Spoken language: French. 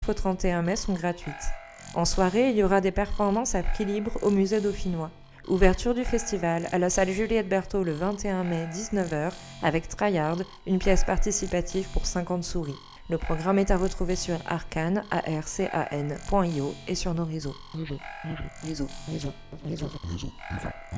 jusqu'au 31 mai sont gratuites. En soirée, il y aura des performances à prix libre au musée dauphinois. Ouverture du festival à la salle Juliette Berthaud le 21 mai 19h avec Tryhard, une pièce participative pour 50 souris. Le programme est à retrouver sur arcan.io et sur nos réseaux.